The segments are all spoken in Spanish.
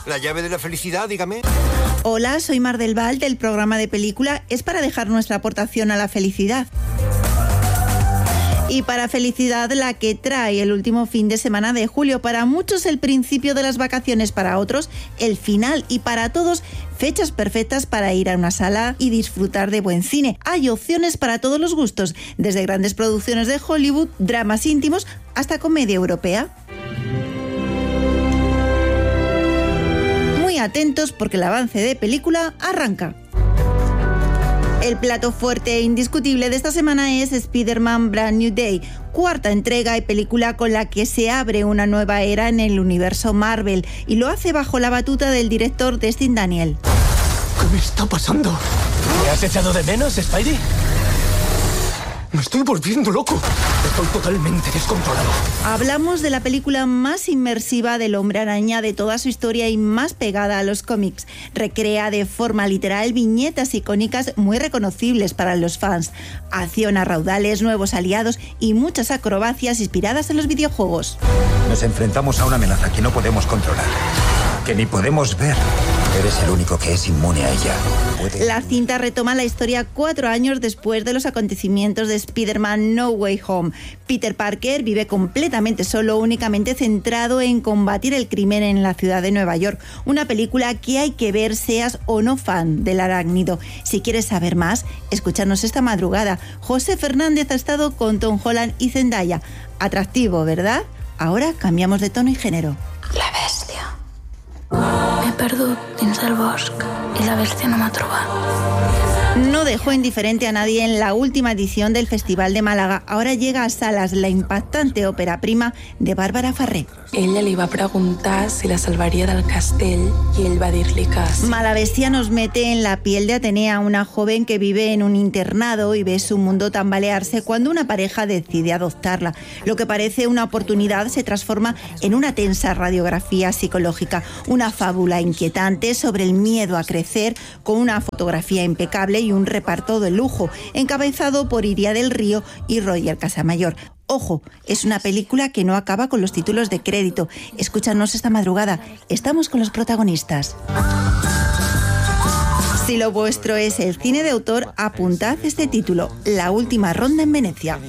La llave de la felicidad, dígame. Hola, soy Mar del Val del programa de película Es para dejar nuestra aportación a la felicidad. Y para felicidad la que trae el último fin de semana de julio. Para muchos el principio de las vacaciones, para otros el final y para todos fechas perfectas para ir a una sala y disfrutar de buen cine. Hay opciones para todos los gustos, desde grandes producciones de Hollywood, dramas íntimos, hasta comedia europea. Muy atentos porque el avance de película arranca. El plato fuerte e indiscutible de esta semana es Spider-Man Brand New Day, cuarta entrega y película con la que se abre una nueva era en el universo Marvel, y lo hace bajo la batuta del director Destin Daniel. ¿Qué me está pasando? ¿Me has echado de menos, Spidey? Me estoy volviendo loco. Estoy totalmente descontrolado. Hablamos de la película más inmersiva del Hombre Araña de toda su historia y más pegada a los cómics. Recrea de forma literal viñetas icónicas muy reconocibles para los fans. Acción a raudales, nuevos aliados y muchas acrobacias inspiradas en los videojuegos. Nos enfrentamos a una amenaza que no podemos controlar, que ni podemos ver. Eres el único que es inmune a ella. La cinta retoma la historia 4 años después de los acontecimientos de Spider-Man No Way Home. Peter Parker vive completamente solo, únicamente centrado en combatir el crimen en la ciudad de Nueva York. Una película que hay que ver seas o no fan del arácnido. Si quieres saber más, escúchanos esta madrugada. José Fernández ha estado con Tom Holland y Zendaya. Atractivo, ¿verdad? Ahora cambiamos de tono y género. La bèstia. M'he perdut dins del bosc i la bèstia no m'ha trobat. No dejó indiferente a nadie en la última edición del Festival de Málaga. Ahora llega a salas la impactante ópera prima de Bàrbara Ferrer. Ella li va preguntar si la salvaria del castell i ell va dir-li que sí. Malabestia nos mete en la piel de Atenea, una joven que vive en un internado y ve su mundo tambalearse cuando una pareja decide adoptarla. Lo que parece una oportunidad se transforma en una tensa radiografía psicológica, una fábula inquietante sobre el miedo a crecer, con una fotografía impecable y un reparto de lujo, encabezado por Iria del Río y Roger Casamayor. Ojo, es una película que no acaba con los títulos de crédito. Escúchanos esta madrugada, estamos con los protagonistas. Si lo vuestro es el cine de autor, apuntad este título, La última ronda en Venecia.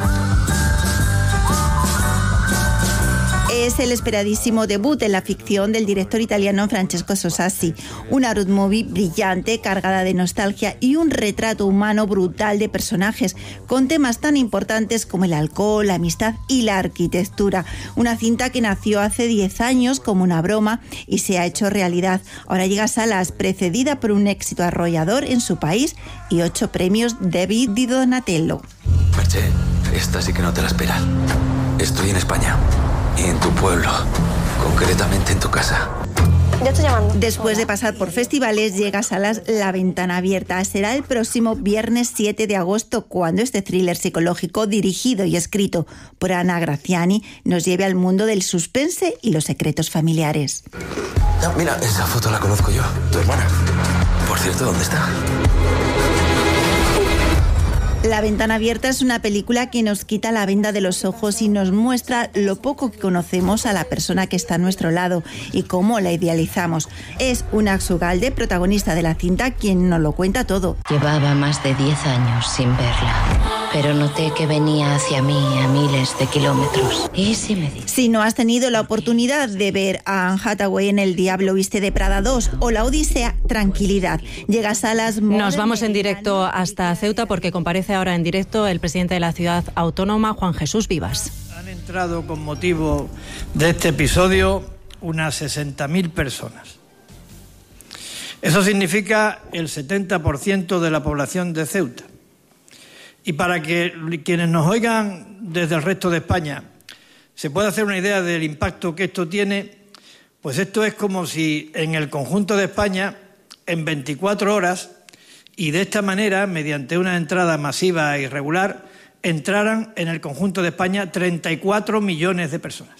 Es el esperadísimo debut en la ficción del director italiano Francesco Sosassi. Una road movie brillante, cargada de nostalgia y un retrato humano brutal de personajes, con temas tan importantes como el alcohol, la amistad y la arquitectura. Una cinta que nació hace 10 años como una broma y se ha hecho realidad. Ahora llega a salas, precedida por un éxito arrollador en su país y 8 premios David di Donatello. Merche, esta sí que no te la esperas. Estoy en España. Y en tu pueblo, concretamente en tu casa. Ya estoy llamando. Después de pasar por festivales, llega a salas La Ventana Abierta. Será el próximo viernes 7 de agosto cuando este thriller psicológico, dirigido y escrito por Ana Graziani, nos lleve al mundo del suspense y los secretos familiares. Ah, mira, esa foto la conozco yo, tu hermana. Por cierto, ¿dónde está? La Ventana Abierta es una película que nos quita la venda de los ojos y nos muestra lo poco que conocemos a la persona que está a nuestro lado y cómo la idealizamos. Es Unax Ugalde, protagonista de la cinta, quien nos lo cuenta todo. Llevaba más de 10 años sin verla, pero noté que venía hacia mí a miles de kilómetros. Y sí me dice. Si no has tenido la oportunidad de ver a Anne Hathaway en El Diablo Viste de Prada 2 o La Odisea, tranquilidad. Llega a salas... Nos vamos en directo hasta Ceuta porque comparece ahora en directo el presidente de la ciudad autónoma, Juan Jesús Vivas. Han entrado con motivo de este episodio unas 60.000 personas. Eso significa el 70% de la población de Ceuta. Y para que quienes nos oigan desde el resto de España se pueda hacer una idea del impacto que esto tiene, pues esto es como si en el conjunto de España, en 24 horas, y de esta manera, mediante una entrada masiva e irregular, entraran en el conjunto de España 34 millones de personas.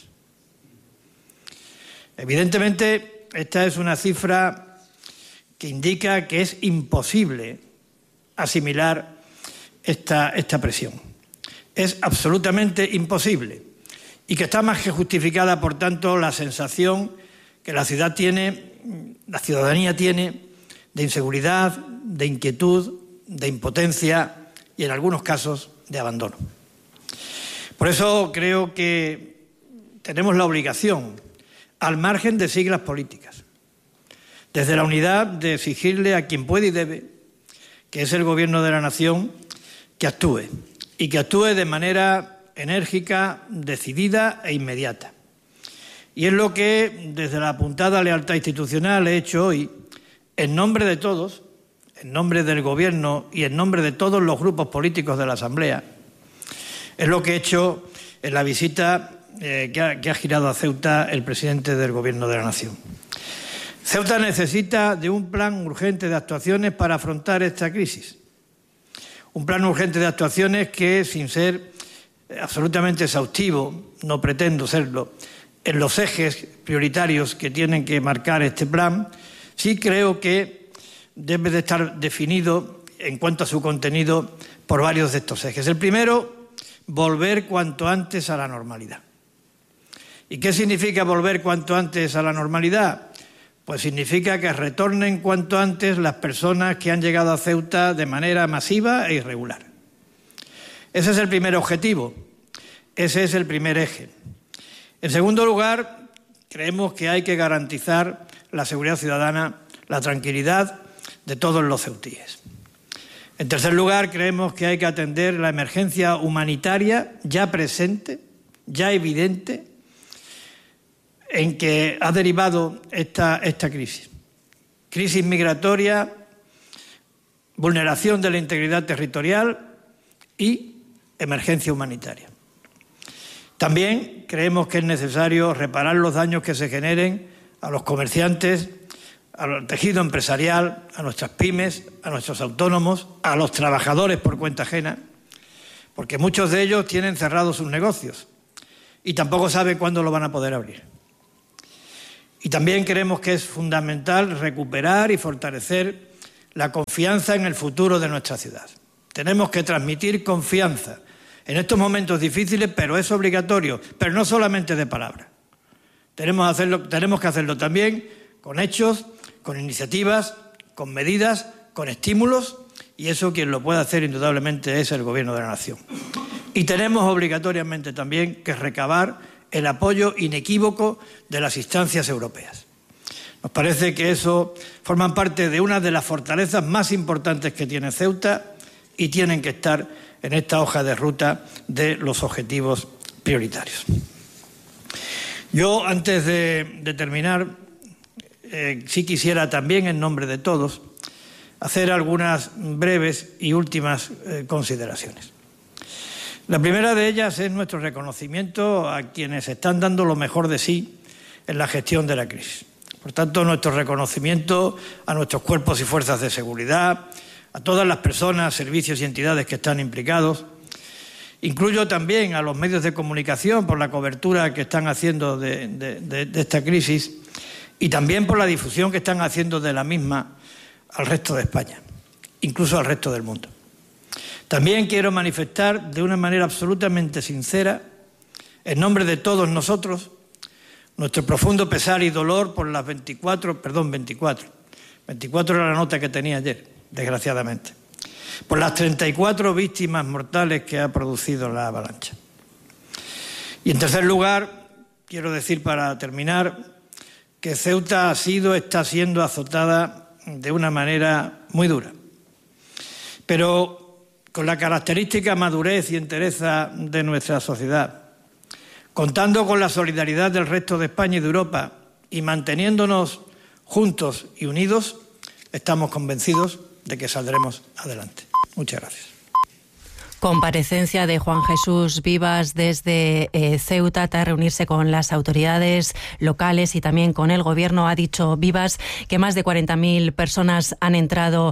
Evidentemente, esta es una cifra que indica que es imposible asimilar esta presión. Es absolutamente imposible y que está más que justificada, por tanto, la sensación que la ciudad tiene la ciudadanía tiene de inseguridad, de inquietud, de impotencia y en algunos casos de abandono. Por eso creo que tenemos la obligación, al margen de siglas políticas, desde la unidad de exigirle a quien puede y debe, que es el Gobierno de la Nación, que actúe y que actúe de manera enérgica, decidida e inmediata. Y es lo que, desde la apuntada lealtad institucional, he hecho hoy, en nombre de todos, en nombre del Gobierno y en nombre de todos los grupos políticos de la Asamblea. Es lo que he hecho en la visita que ha girado a Ceuta el presidente del Gobierno de la Nación. Ceuta necesita de un plan urgente de actuaciones para afrontar esta crisis. Un plan urgente de actuaciones que, sin ser absolutamente exhaustivo, no pretendo serlo, en los ejes prioritarios que tienen que marcar este plan, sí creo que debe de estar definido en cuanto a su contenido por varios de estos ejes. El primero, volver cuanto antes a la normalidad. ¿Y qué significa volver cuanto antes a la normalidad? Pues significa que retornen cuanto antes las personas que han llegado a Ceuta de manera masiva e irregular. Ese es el primer objetivo, ese es el primer eje. En segundo lugar, creemos que hay que garantizar la seguridad ciudadana, la tranquilidad de todos los ceutíes. En tercer lugar, creemos que hay que atender la emergencia humanitaria ya presente, ya evidente, en que ha derivado esta crisis. Crisis migratoria, vulneración de la integridad territorial y emergencia humanitaria. También creemos que es necesario reparar los daños que se generen a los comerciantes, al tejido empresarial, a nuestras pymes, a nuestros autónomos, a los trabajadores por cuenta ajena, porque muchos de ellos tienen cerrados sus negocios y tampoco saben cuándo lo van a poder abrir. Y también creemos que es fundamental recuperar y fortalecer la confianza en el futuro de nuestra ciudad. Tenemos que transmitir confianza en estos momentos difíciles, pero es obligatorio, pero no solamente de palabra. Tenemos que hacerlo también con hechos, con iniciativas, con medidas, con estímulos, y eso quien lo puede hacer indudablemente es el Gobierno de la Nación. Y tenemos obligatoriamente también que recabar el apoyo inequívoco de las instancias europeas. Nos parece que eso forma parte de una de las fortalezas más importantes que tiene Ceuta y tienen que estar en esta hoja de ruta de los objetivos prioritarios. Yo, antes de terminar, sí quisiera también, en nombre de todos, hacer algunas breves y últimas consideraciones. La primera de ellas es nuestro reconocimiento a quienes están dando lo mejor de sí en la gestión de la crisis. Por tanto, nuestro reconocimiento a nuestros cuerpos y fuerzas de seguridad, a todas las personas, servicios y entidades que están implicados. Incluyo también a los medios de comunicación por la cobertura que están haciendo de esta crisis y también por la difusión que están haciendo de la misma al resto de España, incluso al resto del mundo. También quiero manifestar de una manera absolutamente sincera, en nombre de todos nosotros, nuestro profundo pesar y dolor por las 24 era la nota que tenía ayer, desgraciadamente, por las 34 víctimas mortales que ha producido la avalancha. Y en tercer lugar, quiero decir para terminar que Ceuta está siendo azotada de una manera muy dura, pero con la característica madurez y entereza de nuestra sociedad, contando con la solidaridad del resto de España y de Europa y manteniéndonos juntos y unidos, estamos convencidos de que saldremos adelante. Muchas gracias. Comparecencia de Juan Jesús Vivas desde Ceuta tras reunirse con las autoridades locales y también con el Gobierno. Ha dicho Vivas que más de 40.000 personas han entrado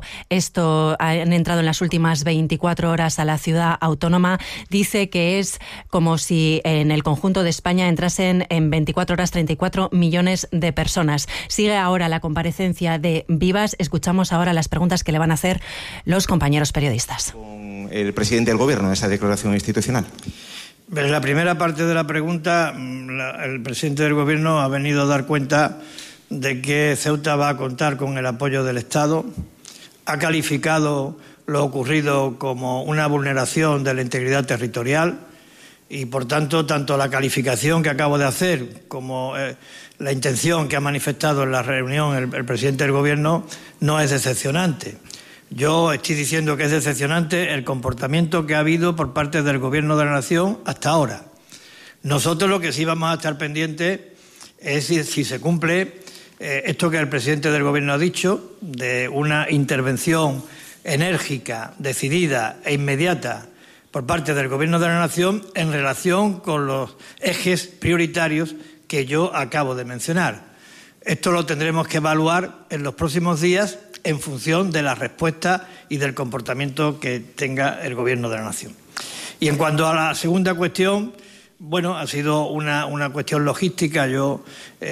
en las últimas 24 horas a la ciudad autónoma. Dice que es como si en el conjunto de España entrasen en 24 horas 34 millones de personas. Sigue ahora la comparecencia de Vivas. Escuchamos ahora las preguntas que le van a hacer los compañeros periodistas. El presidente del Gobierno en esa declaración institucional. En la primera parte de la pregunta, el presidente del Gobierno ha venido a dar cuenta de que Ceuta va a contar con el apoyo del Estado. Ha calificado lo ocurrido como una vulneración de la integridad territorial y, por tanto, tanto la calificación que acabo de hacer como la intención que ha manifestado en la reunión el presidente del Gobierno no es decepcionante. Yo estoy diciendo que es decepcionante el comportamiento que ha habido por parte del Gobierno de la Nación hasta ahora. Nosotros lo que sí vamos a estar pendientes es si se cumple esto que el presidente del Gobierno ha dicho, de una intervención enérgica, decidida e inmediata por parte del Gobierno de la Nación en relación con los ejes prioritarios que yo acabo de mencionar. Esto lo tendremos que evaluar en los próximos días en función de la respuesta y del comportamiento que tenga el Gobierno de la Nación. Y en cuanto a la segunda cuestión, bueno, ha sido una cuestión logística. Yo,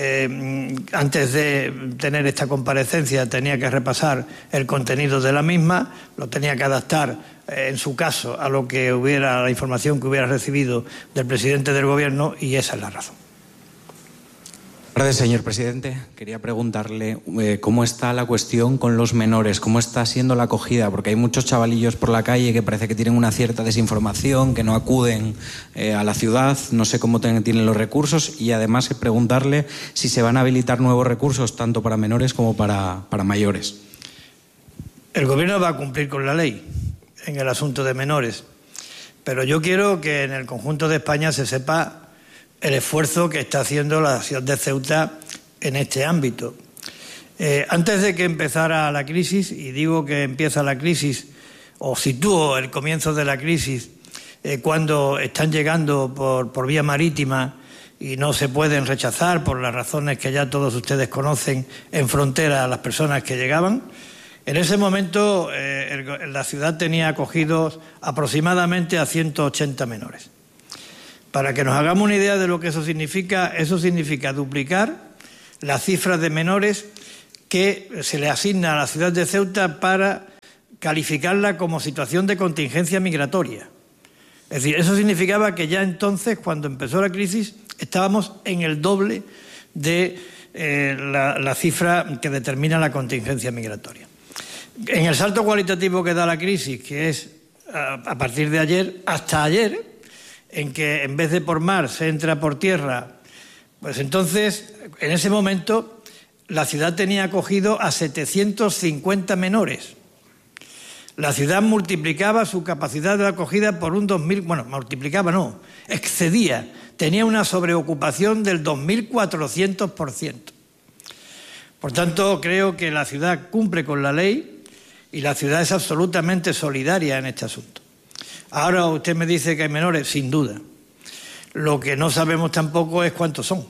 antes de tener esta comparecencia, tenía que repasar el contenido de la misma, lo tenía que adaptar, en su caso, a lo que hubiera, la información que hubiera recibido del presidente del Gobierno, y esa es la razón. Buenas tardes, señor presidente. Quería preguntarle cómo está la cuestión con los menores, cómo está siendo la acogida, porque hay muchos chavalillos por la calle que parece que tienen una cierta desinformación, que no acuden a la ciudad, no sé cómo tienen los recursos, y además preguntarle si se van a habilitar nuevos recursos tanto para menores como para mayores. El Gobierno va a cumplir con la ley en el asunto de menores, pero yo quiero que en el conjunto de España se sepa el esfuerzo que está haciendo la ciudad de Ceuta en este ámbito. Antes de que empezara la crisis, y digo que empieza la crisis, o sitúo el comienzo de la crisis, cuando están llegando por vía marítima y no se pueden rechazar por las razones que ya todos ustedes conocen en frontera a las personas que llegaban, en ese momento la ciudad tenía acogidos aproximadamente a 180 menores. Para que nos hagamos una idea de lo que eso significa duplicar las cifras de menores que se le asigna a la ciudad de Ceuta para calificarla como situación de contingencia migratoria. Es decir, eso significaba que ya entonces, cuando empezó la crisis, estábamos en el doble de la cifra que determina la contingencia migratoria. En el salto cualitativo que da la crisis, que es a partir de ayer, hasta ayer, en que en vez de por mar se entra por tierra, pues entonces, en ese momento, la ciudad tenía acogido a 750 menores. La ciudad multiplicaba su capacidad de acogida por un 2000, bueno, multiplicaba no, excedía, tenía una sobreocupación del 2400%. Por tanto, creo que la ciudad cumple con la ley y la ciudad es absolutamente solidaria en este asunto. Ahora usted me dice que hay menores, sin duda. Lo que no sabemos tampoco es cuántos son.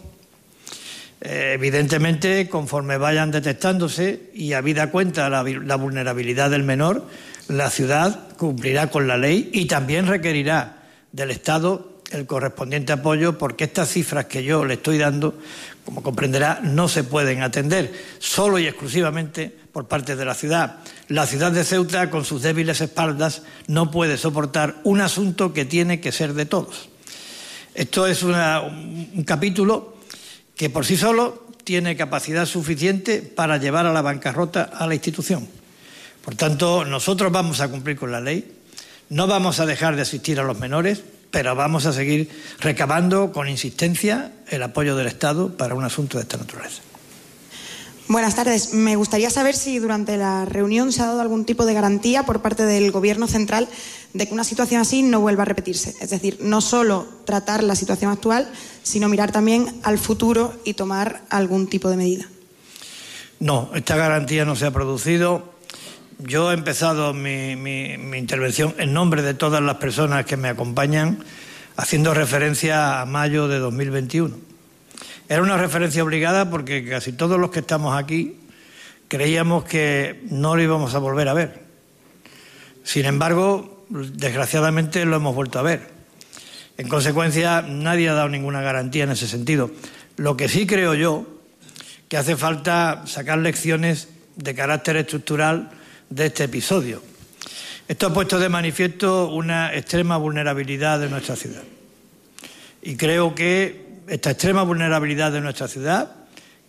Evidentemente, conforme vayan detectándose y habida cuenta la vulnerabilidad del menor, la ciudad cumplirá con la ley y también requerirá del Estado el correspondiente apoyo, porque estas cifras que yo le estoy dando, como comprenderá, no se pueden atender solo y exclusivamente por parte de la ciudad. La ciudad de Ceuta, con sus débiles espaldas, no puede soportar un asunto que tiene que ser de todos. Esto es un capítulo que por sí solo tiene capacidad suficiente para llevar a la bancarrota a la institución. Por tanto, nosotros vamos a cumplir con la ley, no vamos a dejar de asistir a los menores, pero vamos a seguir recabando con insistencia el apoyo del Estado para un asunto de esta naturaleza. Buenas tardes. Me gustaría saber si durante la reunión se ha dado algún tipo de garantía por parte del Gobierno central de que una situación así no vuelva a repetirse. Es decir, no solo tratar la situación actual, sino mirar también al futuro y tomar algún tipo de medida. No, esta garantía no se ha producido. Yo he empezado mi intervención en nombre de todas las personas que me acompañan, haciendo referencia a mayo de 2021. Era una referencia obligada porque casi todos los que estamos aquí creíamos que no lo íbamos a volver a ver. Sin embargo, desgraciadamente lo hemos vuelto a ver. En consecuencia, nadie ha dado ninguna garantía en ese sentido. Lo que sí creo yo, que hace falta sacar lecciones de carácter estructural de este episodio. Esto ha puesto de manifiesto una extrema vulnerabilidad de nuestra ciudad. Y creo que esta extrema vulnerabilidad de nuestra ciudad,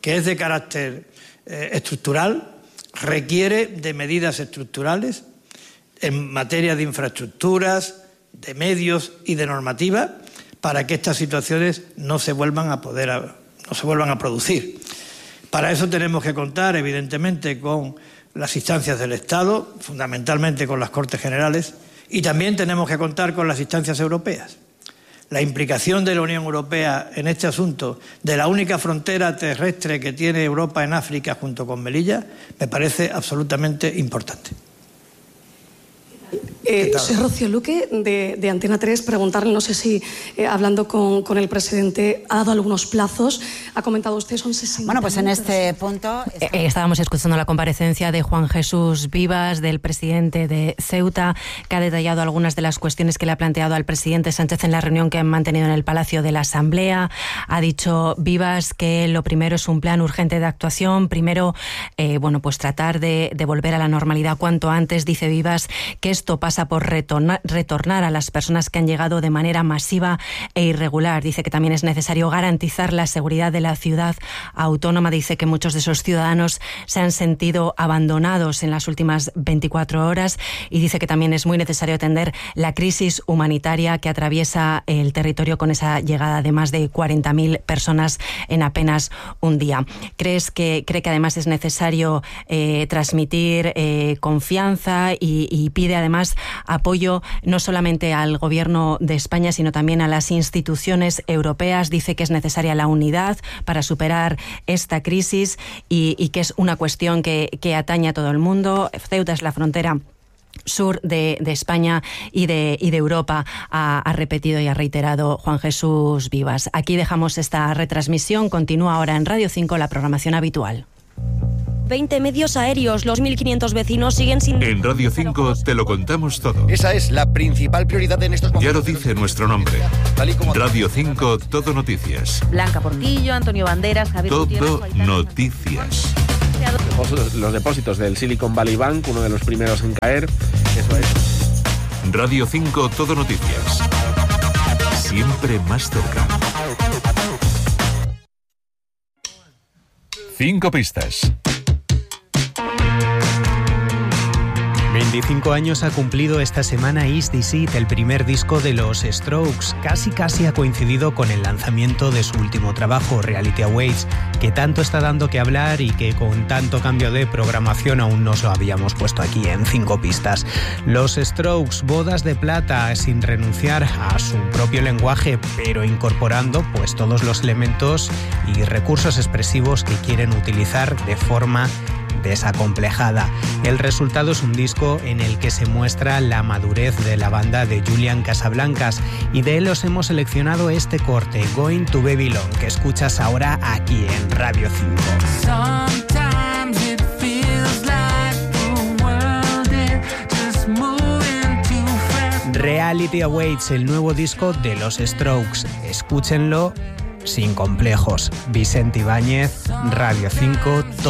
que es de carácter estructural, requiere de medidas estructurales en materia de infraestructuras, de medios y de normativa para que estas situaciones no se vuelvan a producir. Para eso tenemos que contar, evidentemente, con las instancias del Estado, fundamentalmente con las Cortes Generales, y también tenemos que contar con las instancias europeas. La implicación de la Unión Europea en este asunto, de la única frontera terrestre que tiene Europa en África junto con Melilla, me parece absolutamente importante. Soy Rocío Luque, de Antena 3. Preguntarle, no sé si hablando con el presidente ha dado algunos plazos. Ha comentado usted, son 60. Bueno, pues en este punto... Estábamos escuchando la comparecencia de Juan Jesús Vivas, del presidente de Ceuta, que ha detallado algunas de las cuestiones que le ha planteado al presidente Sánchez en la reunión que han mantenido en el Palacio de la Asamblea. Ha dicho Vivas que lo primero es un plan urgente de actuación. Primero, pues tratar de volver a la normalidad cuanto antes. Dice Vivas que esto pasa por retornar a las personas que han llegado de manera masiva e irregular. Dice que también es necesario garantizar la seguridad de la ciudad autónoma. Dice que muchos de esos ciudadanos se han sentido abandonados en las últimas 24 horas y dice que también es muy necesario atender la crisis humanitaria que atraviesa el territorio con esa llegada de más de 40.000 personas en apenas un día. Cree que además es necesario transmitir confianza y pide además apoyo no solamente al Gobierno de España, sino también a las instituciones europeas. Dice que es necesaria la unidad para superar esta crisis y que es una cuestión que atañe a todo el mundo. Ceuta es la frontera sur de España y de Europa, ha repetido y ha reiterado Juan Jesús Vivas. Aquí dejamos esta retransmisión. Continúa ahora en Radio 5 la programación habitual. 20 medios aéreos, los 1.500 vecinos siguen sin... En Radio 5 te lo contamos todo. Esa es la principal prioridad en estos momentos. Ya lo dice nuestro nombre. Radio 5, Todo Noticias. Blanca Portillo, Antonio Banderas, Javier Todo Noticias. Los depósitos del Silicon Valley Bank, uno de los primeros en caer. Eso es. Radio 5, Todo Noticias. Siempre más cerca. 5 pistas. 25 años ha cumplido esta semana Is This It, el primer disco de los Strokes. Casi ha coincidido con el lanzamiento de su último trabajo, Reality Awaits, que tanto está dando que hablar y que con tanto cambio de programación aún no lo habíamos puesto aquí en 5 pistas. Los Strokes, bodas de plata, sin renunciar a su propio lenguaje, pero incorporando pues todos los elementos y recursos expresivos que quieren utilizar de forma desacomplejada. El resultado es un disco en el que se muestra la madurez de la banda de Julian Casablancas, y de él os hemos seleccionado este corte, Going to Babylon, que escuchas ahora aquí en Radio 5. Reality Awaits, el nuevo disco de los Strokes. Escúchenlo sin complejos. Vicente Ibáñez, Radio 5.